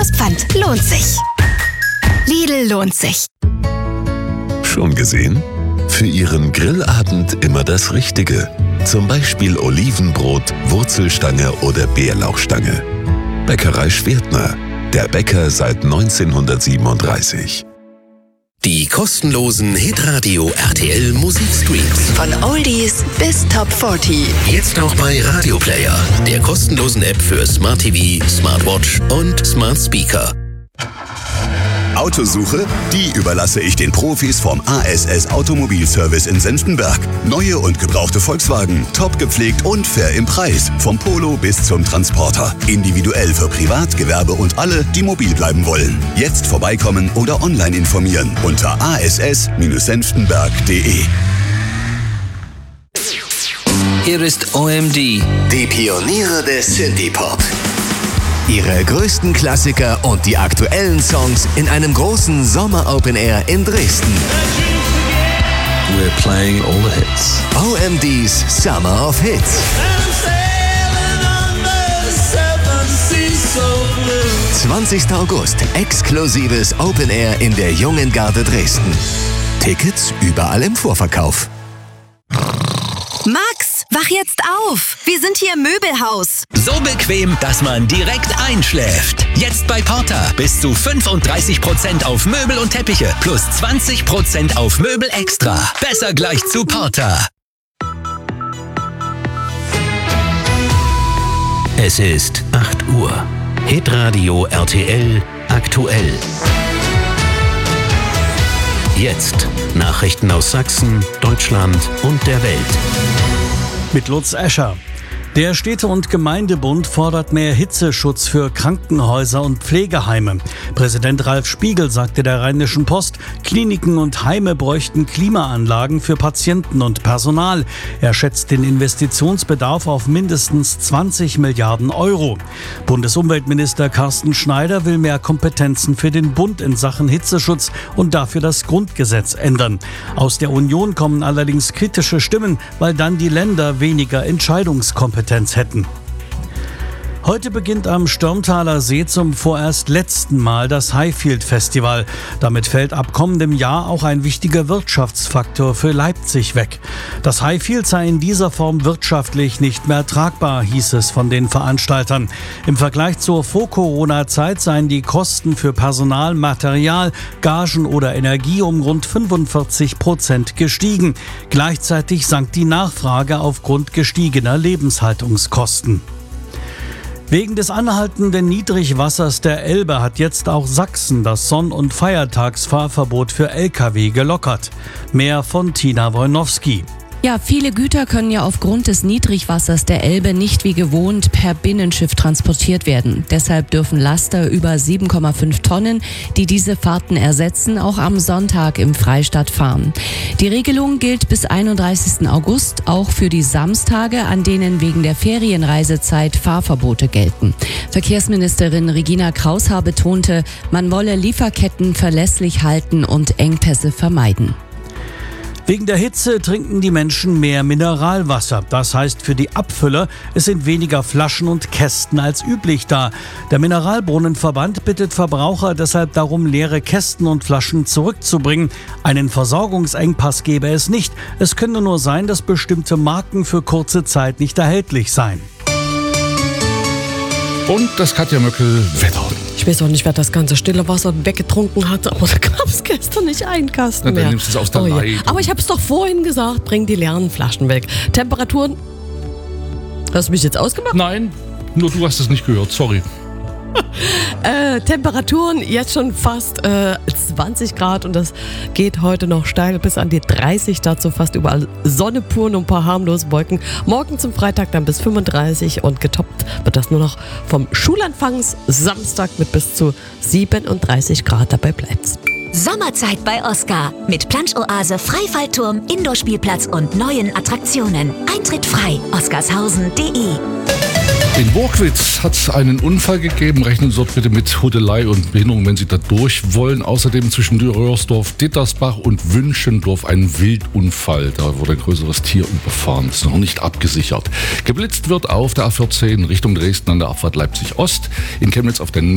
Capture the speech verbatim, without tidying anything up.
Das Pfand lohnt sich. Lidl lohnt sich. Schon gesehen? Für Ihren Grillabend immer das Richtige. Zum Beispiel Olivenbrot, Wurzelstange oder Bärlauchstange. Bäckerei Schwertner. Der Bäcker seit neunzehnhundertsiebenunddreißig. Die kostenlosen Hitradio R T L Musikstreams. Von Oldies bis Top vierzig. Jetzt auch bei Radio Player, der kostenlosen App für Smart T V, Smartwatch und Smart Speaker. Autosuche? Die überlasse ich den Profis vom A S S Automobilservice in Senftenberg. Neue und gebrauchte Volkswagen, top gepflegt und fair im Preis. Vom Polo bis zum Transporter. Individuell für Privat, Gewerbe und alle, die mobil bleiben wollen. Jetzt vorbeikommen oder online informieren unter a s s senftenberg punkt d e. Hier ist O M D. Die Pioniere des Synthie-Pop. Ihre größten Klassiker und die aktuellen Songs in einem großen Sommer-Open Air in Dresden. We're playing all the hits. O M D's Summer of Hits. zwanzigster August, exklusives Open Air in der Jungen Garde Dresden. Tickets überall im Vorverkauf. Max, wach jetzt auf. Wir sind hier im Möbelhaus. So bequem, dass man direkt einschläft. Jetzt bei Porter bis zu fünfunddreißig Prozent auf Möbel und Teppiche plus zwanzig Prozent auf Möbel extra. Besser gleich zu Porter. Es ist acht Uhr. Hitradio R T L aktuell. Jetzt Nachrichten aus Sachsen, Deutschland und der Welt. Mit Lutz Escher. Der Städte- und Gemeindebund fordert mehr Hitzeschutz für Krankenhäuser und Pflegeheime. Präsident Ralf Spiegel sagte der Rheinischen Post, Kliniken und Heime bräuchten Klimaanlagen für Patienten und Personal. Er schätzt den Investitionsbedarf auf mindestens zwanzig Milliarden Euro. Bundesumweltminister Carsten Schneider will mehr Kompetenzen für den Bund in Sachen Hitzeschutz und dafür das Grundgesetz ändern. Aus der Union kommen allerdings kritische Stimmen, weil dann die Länder weniger Entscheidungskompetenz hätten. Heute beginnt am Stürmtaler See zum vorerst letzten Mal das Highfield Festival. Damit fällt ab kommendem Jahr auch ein wichtiger Wirtschaftsfaktor für Leipzig weg. Das Highfield sei in dieser Form wirtschaftlich nicht mehr tragbar, hieß es von den Veranstaltern. Im Vergleich zur Vor-Corona-Zeit seien die Kosten für Personal, Material, Gagen oder Energie um rund fünfundvierzig Prozent gestiegen. Gleichzeitig sank die Nachfrage aufgrund gestiegener Lebenshaltungskosten. Wegen des anhaltenden Niedrigwassers der Elbe hat jetzt auch Sachsen das Sonn- und Feiertagsfahrverbot für L K W gelockert. Mehr von Tina Wojnowski. Ja, viele Güter können ja aufgrund des Niedrigwassers der Elbe nicht wie gewohnt per Binnenschiff transportiert werden. Deshalb dürfen Laster über sieben Komma fünf Tonnen, die diese Fahrten ersetzen, auch am Sonntag im Freistaat fahren. Die Regelung gilt bis einunddreißigsten August, auch für die Samstage, an denen wegen der Ferienreisezeit Fahrverbote gelten. Verkehrsministerin Regina Kraushaar betonte, man wolle Lieferketten verlässlich halten und Engpässe vermeiden. Wegen der Hitze trinken die Menschen mehr Mineralwasser. Das heißt für die Abfüller, es sind weniger Flaschen und Kästen als üblich da. Der Mineralbrunnenverband bittet Verbraucher deshalb darum, leere Kästen und Flaschen zurückzubringen. Einen Versorgungsengpass gebe es nicht. Es könne nur sein, dass bestimmte Marken für kurze Zeit nicht erhältlich seien. Und das Katja Möckel Wetter. Ich weiß auch nicht, wer das ganze stille Wasser weggetrunken hat, aber da gab es gestern nicht einen Kasten Na, mehr. dann nimmst du es aus der oh, ja. Leitung. Aber ich habe es doch vorhin gesagt, bring die leeren Flaschen weg. Temperaturen... Hast du mich jetzt ausgemacht? Nein, nur du hast es nicht gehört, sorry. äh, Temperaturen jetzt schon fast äh, zwanzig Grad und das geht heute noch steil bis an die dreißig. Dazu fast überall Sonne pur und ein paar harmlose Wolken. Morgen zum Freitag dann bis fünfunddreißig und getoppt wird das nur noch vom Schulanfangs Samstag mit bis zu siebenunddreißig Grad. Dabei bleibt's. Sommerzeit bei Oscar mit Planschoase, Freifallturm, Indoor-Spielplatz und neuen Attraktionen. Eintritt frei. oscarshausen punkt de. In Burgwitz hat es einen Unfall gegeben. Rechnen Sie dort bitte mit Hudelei und Behinderung, wenn Sie da durch wollen. Außerdem zwischen Röhrsdorf, Dittersbach und Wünschendorf ein Wildunfall. Da wurde ein größeres Tier überfahren. Das ist noch nicht abgesichert. Geblitzt wird auf der A vierzehn Richtung Dresden an der Abfahrt Leipzig Ost. In Chemnitz auf der